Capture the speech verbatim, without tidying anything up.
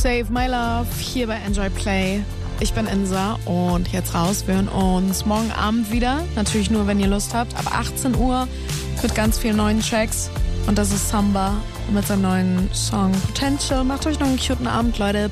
Save My Love hier bei Enjoy Play. Ich bin Insa und jetzt raus. Wir hören uns morgen Abend wieder. Natürlich nur, wenn ihr Lust habt. Ab achtzehn Uhr mit ganz vielen neuen Tracks. Und das ist Samba mit seinem neuen Song Potential. Macht euch noch einen cuten Abend, Leute.